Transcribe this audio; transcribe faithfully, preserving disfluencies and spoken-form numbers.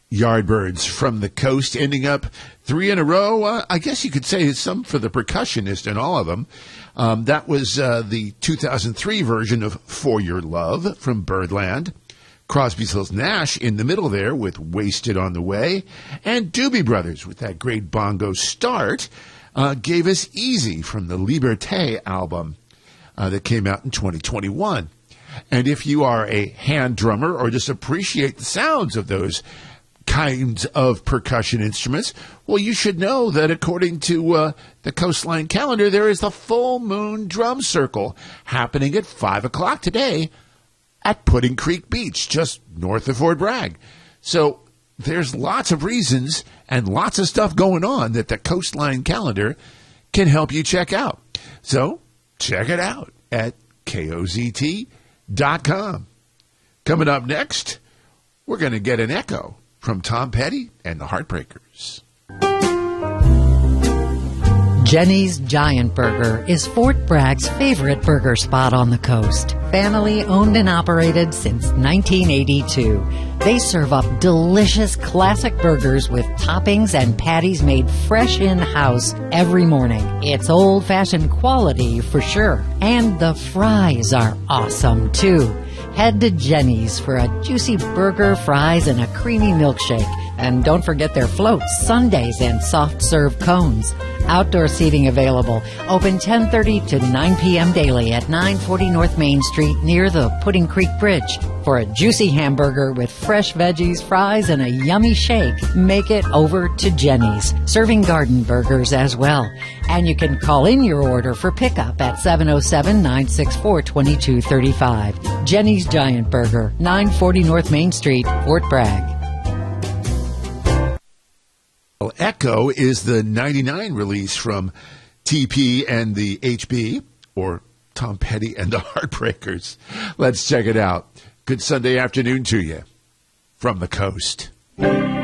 Yardbirds from the Coast, ending up three in a row. Uh, I guess you could say some for the percussionist in all of them. Um, that was uh, the two thousand three version of For Your Love from Birdland. Crosby, Stills, Nash in the middle there with Wasted on the Way. And Doobie Brothers with that great bongo start uh, gave us Easy from the Liberté album uh, that came out in twenty twenty-one. And if you are a hand drummer or just appreciate the sounds of those kinds of percussion instruments, well, you should know that according to uh, the Coastline calendar, there is the Full Moon Drum Circle happening at five o'clock today at Pudding Creek Beach, just north of Fort Bragg. So there's lots of reasons and lots of stuff going on that the Coastline calendar can help you check out. So check it out at K O Z T dot com. Coming up next, we're going to get an echo from Tom Petty and the Heartbreakers. Jenny's Giant Burger is Fort Bragg's favorite burger spot on the coast. Family owned and operated since nineteen eighty-two. They serve up delicious classic burgers with toppings and patties made fresh in-house every morning. It's old-fashioned quality for sure. And the fries are awesome too. Head to Jenny's for a juicy burger, fries, and a creamy milkshake. And don't forget their floats, sundaes, and soft-serve cones. Outdoor seating available. Open ten thirty to nine p.m. daily at nine forty North Main Street near the Pudding Creek Bridge. For a juicy hamburger with fresh veggies, fries, and a yummy shake, make it over to Jenny's. Serving garden burgers as well. And you can call in your order for pickup at seven oh seven, nine six four, two two three five. Jenny's Giant Burger, nine forty North Main Street, Fort Bragg. Echo is the ninety-nine release from T P and the H B, or Tom Petty and the Heartbreakers. Let's check it out. Good Sunday afternoon to you from the coast.